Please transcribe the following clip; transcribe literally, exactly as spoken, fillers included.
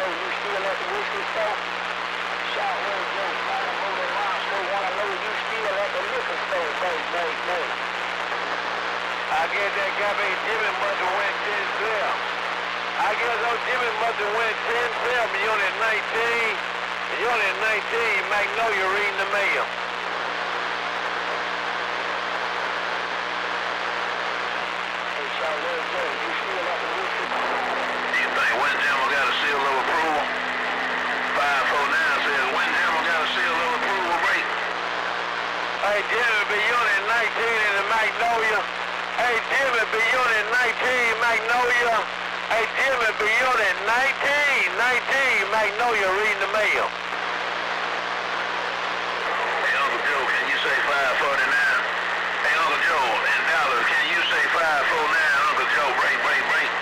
Joe, you still at the whiskey store? Shotgun Joe, Final Motor Roscoe, wanna know you still at the liquor store, baby, baby, baby. I guess that guy named Jimmy must have went ten cell. I guess old Jimmy must have went ten cell, unit nineteen. Unit nineteen, Magnolia reading the mail. Hey, Shotgun Joe, you still at the whiskey store? You think Windjammer got a seal of approval? five four nine says Windjammer got a seal of approval rate. Hey, Jimmy, be unit nineteen in the Magnolia. Hey, Jimmy, be unit nineteen, Magnolia. Hey, Jimmy, be unit nineteen, nineteen, Magnolia reading the mail. Hey, Uncle Joe, can you say five forty-nine? Hey, Uncle Joe, in Dallas, can you say five four nine? Uncle Joe, break, break, break.